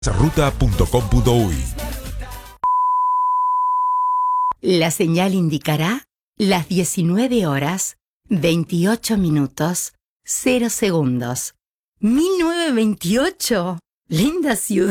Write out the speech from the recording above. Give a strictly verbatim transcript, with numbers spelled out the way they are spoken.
ruta punto com punto uy. La señal indicará las diecinueve horas, veintiocho minutos, cero segundos. mil novecientos veintiocho. Linda ciudad.